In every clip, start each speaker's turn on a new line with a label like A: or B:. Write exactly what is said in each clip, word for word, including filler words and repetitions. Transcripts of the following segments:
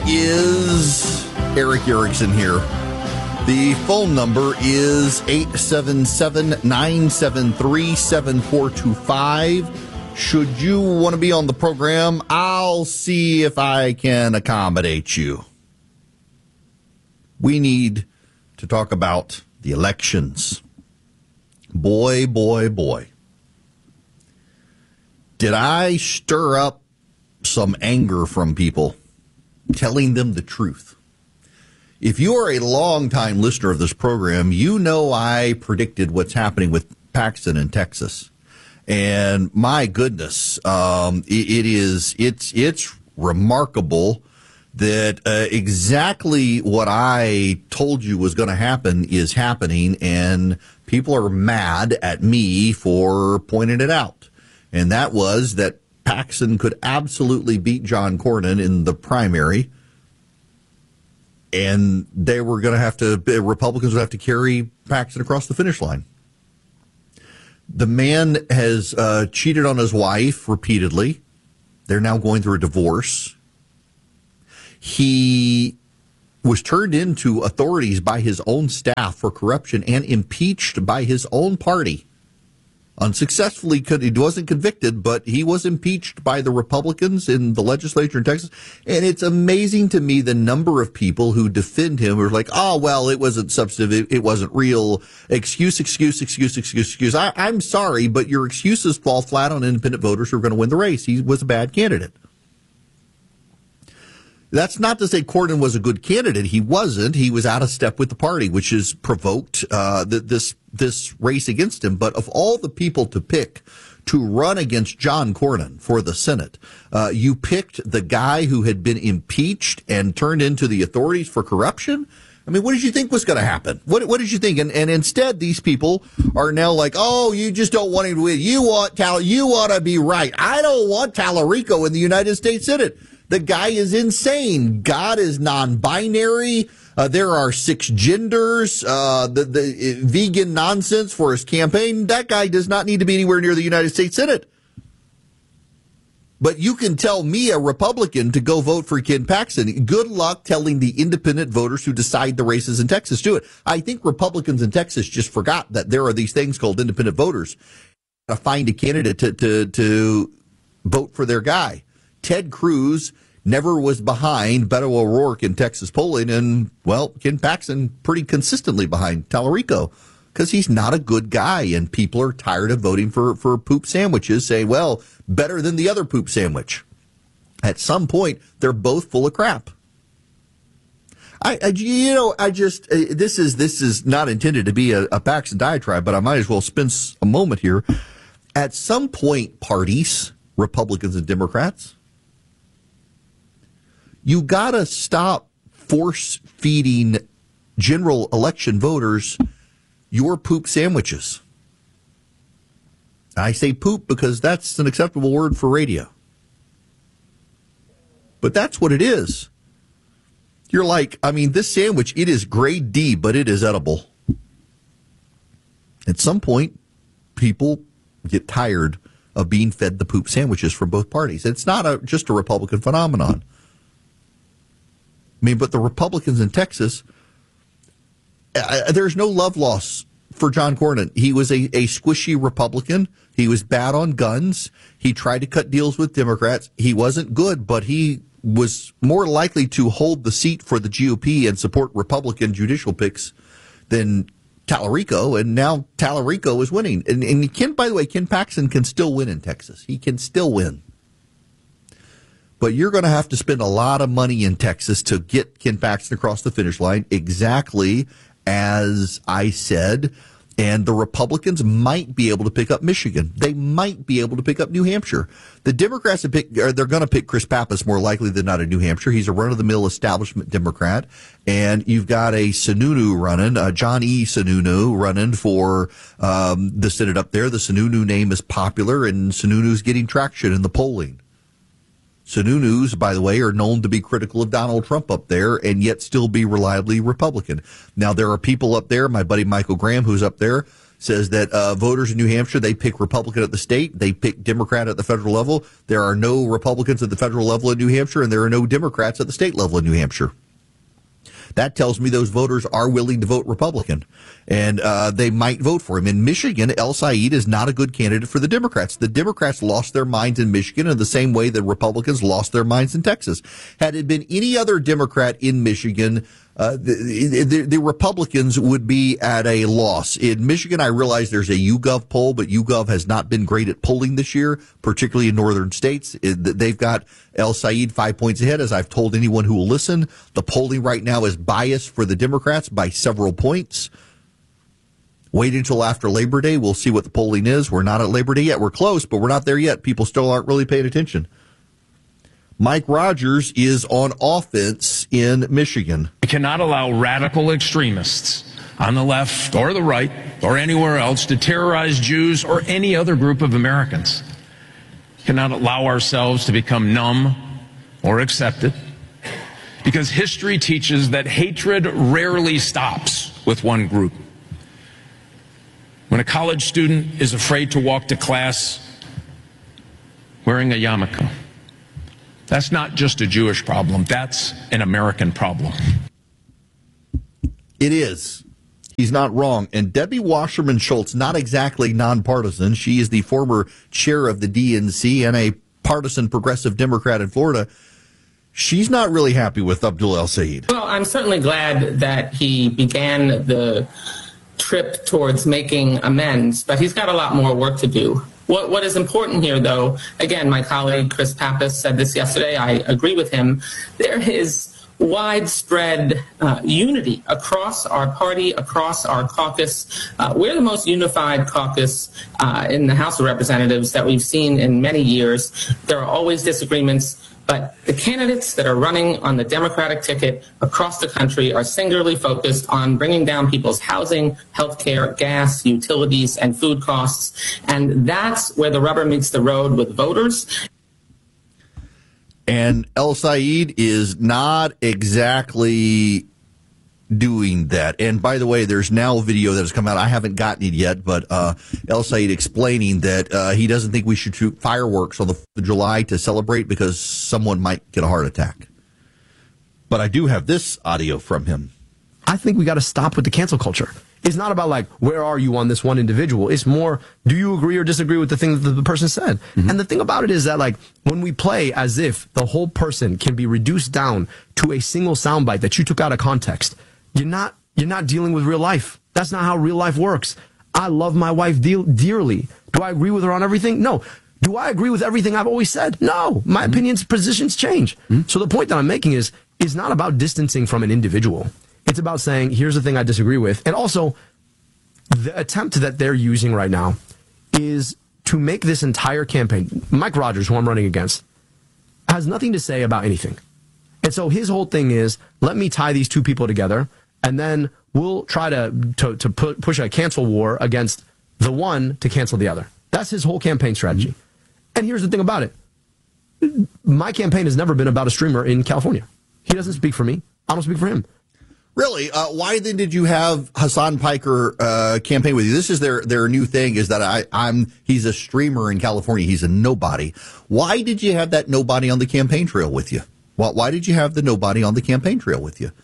A: is Erick Erickson here. The phone number is eight seven seven, nine seven three, seven four two five. Should you want to be on the program, I'll see if I can accommodate you. We need to talk about the elections. Boy, boy, boy. Did I stir up some anger from people, telling them the truth? If you are a longtime listener of this program, you know I predicted what's happening with Paxton in Texas. And my goodness, um, it, it is, it's, it's remarkable that uh, exactly what I told you was going to happen is happening, and people are mad at me for pointing it out. And that was that Paxton could absolutely beat John Cornyn in the primary, and they were going to have to, Republicans would have to carry Paxton across the finish line. The man has uh, cheated on his wife repeatedly. They're now going through a divorce. He was turned into authorities by his own staff for corruption and impeached by his own party. Unsuccessfully, he wasn't convicted, but he was impeached by the Republicans in the legislature in Texas. And it's amazing to me the number of people who defend him are like, oh, well, it wasn't substantive, it wasn't real. Excuse, excuse, excuse, excuse, excuse. I, I'm sorry, but your excuses fall flat on independent voters who are going to win the race. He was a bad candidate. That's not to say Cornyn was a good candidate. He wasn't. He was out of step with the party, which has provoked uh, the, this this race against him. But of all the people to pick to run against John Cornyn for the Senate, uh, you picked the guy who had been impeached and turned into the authorities for corruption. I mean, what did you think was going to happen? What, what did you think? And, and instead, these people are now like, oh, you just don't want him to win. You want Tal- you want to be right. I don't want Tallarico in the United States Senate. The guy is insane. God is non-binary. Uh, there are six genders. Uh, the, the uh, vegan nonsense for his campaign. That guy does not need to be anywhere near the United States Senate. But you can tell me, a Republican, to go vote for Ken Paxton. Good luck telling the independent voters who decide the races in Texas do it. I think Republicans in Texas just forgot that there are these things called independent voters. To find a candidate to, to, to vote for their guy. Ted Cruz never was behind Beto O'Rourke in Texas polling, and, well, Ken Paxton pretty consistently behind Tallarico because he's not a good guy, and people are tired of voting for, for poop sandwiches, saying, well, better than the other poop sandwich. At some point, they're both full of crap. I, I you know, I just, uh, this is this is not intended to be a, a Paxton diatribe, but I might as well spend a moment here. At some point, parties, Republicans and Democrats, you got to stop force-feeding general election voters your poop sandwiches. I say poop because that's an acceptable word for radio. But that's what it is. You're like, I mean, this sandwich, it is grade D, but it is edible. At some point, people get tired of being fed the poop sandwiches from both parties. It's not a, just a Republican phenomenon. I mean, but the Republicans in Texas, uh, there's no love loss for John Cornyn. He was a, a squishy Republican. He was bad on guns. He tried to cut deals with Democrats. He wasn't good, but he was more likely to hold the seat for the G O P and support Republican judicial picks than Tallarico, and now Tallarico is winning. And, and Ken, by the way, Ken Paxton can still win in Texas. He can still win. But you're going to have to spend a lot of money in Texas to get Ken Paxton across the finish line, exactly as I said. And the Republicans might be able to pick up Michigan. They might be able to pick up New Hampshire. The Democrats have picked, they're going to pick Chris Pappas more likely than not in New Hampshire. He's a run-of-the-mill establishment Democrat. And you've got a Sununu running, uh, John E. Sununu running for um, the Senate up there. The Sununu name is popular, and Sununu's getting traction in the polling. Sununus, by the way, are known to be critical of Donald Trump up there and yet still be reliably Republican. Now, there are people up there, my buddy Michael Graham, who's up there, says that uh, voters in New Hampshire, they pick Republican at the state, they pick Democrat at the federal level. There are no Republicans at the federal level in New Hampshire, and there are no Democrats at the state level in New Hampshire. That tells me those voters are willing to vote Republican, and uh, they might vote for him. In Michigan, El Said is not a good candidate for the Democrats. The Democrats lost their minds in Michigan in the same way that Republicans lost their minds in Texas. Had it been any other Democrat in Michigan, uh, the, the, the Republicans would be at a loss. In Michigan, I realize there's a YouGov poll, but YouGov has not been great at polling this year, particularly in northern states. They've got El Said five points ahead, as I've told anyone who will listen. The polling right now is biased for the Democrats by several points. Wait until after Labor Day. We'll see what the polling is. We're not at Labor Day yet. We're close, but we're not there yet. People still aren't really paying attention. Mike Rogers is on offense in Michigan.
B: We cannot allow radical extremists on the left or the right or anywhere else to terrorize Jews or any other group of Americans. We cannot allow ourselves to become numb or accept it, because history teaches that hatred rarely stops with one group. When a college student is afraid to walk to class wearing a yarmulke, that's not just a Jewish problem. That's an American problem.
A: It is. He's not wrong. And Debbie Wasserman Schultz, not exactly nonpartisan. She is the former chair of the D N C and a partisan progressive Democrat in Florida. She's not really happy with Abdul El Said.
C: Well, I'm certainly glad that he began the trip towards making amends, but he's got a lot more work to do. What What is important here, though, again, my colleague Chris Pappas said this yesterday, I agree with him, there is widespread uh, unity across our party, across our caucus. Uh, we're the most unified caucus uh, in the House of Representatives that we've seen in many years. There are always disagreements, but the candidates that are running on the Democratic ticket across the country are singularly focused on bringing down people's housing, health care, gas, utilities, and food costs. And that's where the rubber meets the road with voters.
A: And El Said is not exactly doing that. And by the way, there's now a video that has come out. I haven't gotten it yet, but uh, El Said explaining that uh, he doesn't think we should shoot fireworks on the fourth of July to celebrate because someone might get a heart attack. But I do have this audio from him.
D: I think we got to stop with the cancel culture. It's not about like, where are you on this one individual? It's more, do you agree or disagree with the thing that the person said? Mm-hmm. And the thing about it is that like, when we play as if the whole person can be reduced down to a single soundbite that you took out of context, you're not, you're not dealing with real life. That's not how real life works. I love my wife de- dearly. Do I agree with her on everything? No. Do I agree with everything I've always said? No. My mm-hmm. opinions, positions change. Mm-hmm. So the point that I'm making is, is not about distancing from an individual. It's about saying, here's the thing I disagree with. And also, the attempt that they're using right now is to make this entire campaign, Mike Rogers, who I'm running against, has nothing to say about anything. And so his whole thing is, let me tie these two people together, and then we'll try to, to, to put, push a cancel war against the one to cancel the other. That's his whole campaign strategy. Mm-hmm. And here's the thing about it. My campaign has never been about a streamer in California. He doesn't speak for me. I don't speak for him.
A: Really? Uh, why then did you have Hassan Piker uh, campaign with you? This is their their new thing, is that I, I'm he's a streamer in California. He's a nobody. Why did you have that nobody on the campaign trail with you? Why, why did you have the nobody on the campaign trail with you?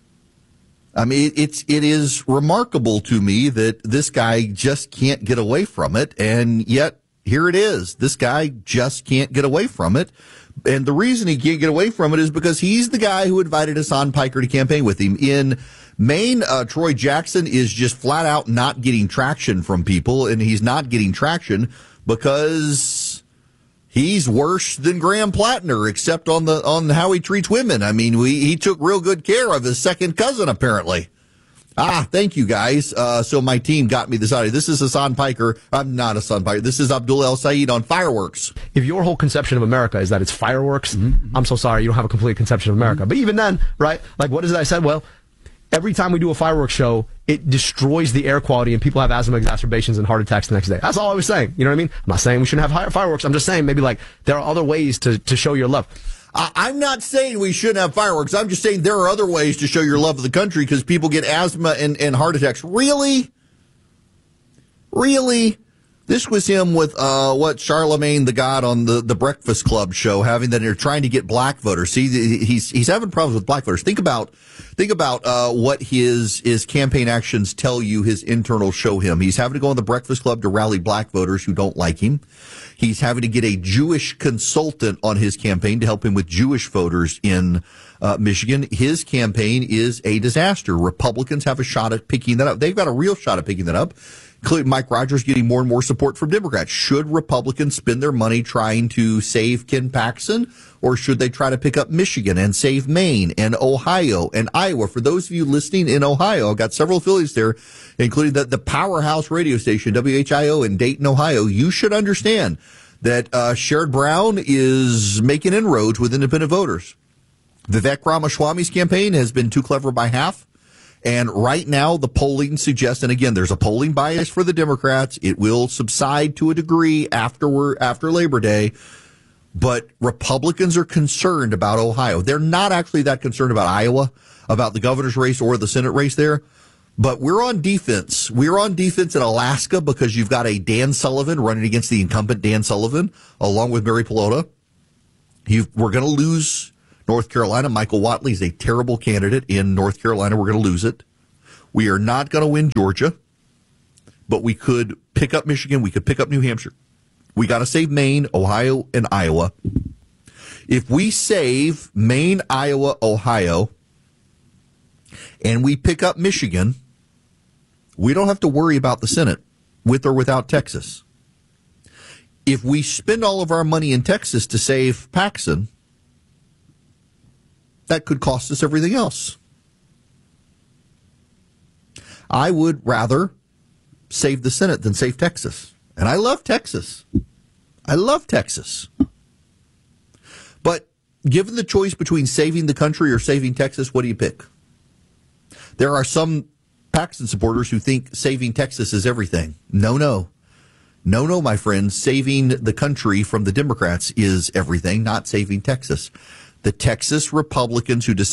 A: I mean, it's it is remarkable to me that this guy just can't get away from it, and yet here it is. This guy just can't get away from it. And the reason he can't get away from it is because he's the guy who invited Hassan Piker to campaign with him. In Maine, uh, Troy Jackson is just flat out not getting traction from people, and he's not getting traction because he's worse than Graham Plattner, except on the on how he treats women. I mean, we, he took real good care of his second cousin, apparently. Ah, thank you, guys. Uh, so my team got me this audio. This is Hassan Piker. I'm not Hassan Piker. This is Abdul El Said on fireworks.
D: If your whole conception of America is that it's fireworks, mm-hmm. I'm so sorry. You don't have a complete conception of America. Mm-hmm. But even then, right, like what is it I said? Well, every time we do a fireworks show, it destroys the air quality and people have asthma exacerbations and heart attacks the next day. That's all I was saying. You know what I mean? I'm not saying we shouldn't have fireworks. I'm just saying maybe like there are other ways to, to show your love.
A: I'm not saying we shouldn't have fireworks. I'm just saying there are other ways to show your love of the country because people get asthma and, and heart attacks. Really? Really? This was him with uh, what Charlemagne the God on the, the Breakfast Club show, having that they're trying to get black voters. See, he's he's having problems with black voters. Think about think about uh, what his his campaign actions tell you. His internals show him. He's having to go on the Breakfast Club to rally black voters who don't like him. He's having to get a Jewish consultant on his campaign to help him with Jewish voters in uh, Michigan. His campaign is a disaster. Republicans have a shot at picking that up. They've got a real shot at picking that up. Mike Rogers getting more and more support from Democrats. Should Republicans spend their money trying to save Ken Paxton, or should they try to pick up Michigan and save Maine and Ohio and Iowa? For those of you listening in Ohio, I've got several affiliates there, including the, the powerhouse radio station, W H I O in Dayton, Ohio. You should understand that uh, Sherrod Brown is making inroads with independent voters. Vivek Ramaswamy's campaign has been too clever by half. And right now, the polling suggests, and again, there's a polling bias for the Democrats. It will subside to a degree after after Labor Day. But Republicans are concerned about Ohio. They're not actually that concerned about Iowa, about the governor's race or the Senate race there. But we're on defense. We're on defense in Alaska because you've got a Dan Sullivan running against the incumbent Dan Sullivan, along with Mary Pelota. You've, we're going to lose North Carolina. Michael Whatley is a terrible candidate in North Carolina. We're going to lose it. We are not going to win Georgia, but we could pick up Michigan. We could pick up New Hampshire. We got to save Maine, Ohio, and Iowa. If we save Maine, Iowa, Ohio, and we pick up Michigan, we don't have to worry about the Senate, with or without Texas. If we spend all of our money in Texas to save Paxton, that could cost us everything else. I would rather save the Senate than save Texas. And I love Texas. I love Texas. But given the choice between saving the country or saving Texas, what do you pick? There are some Paxton supporters who think saving Texas is everything. No, no. No, no, my friends. Saving the country from the Democrats is everything, not saving Texas. The Texas Republicans who decide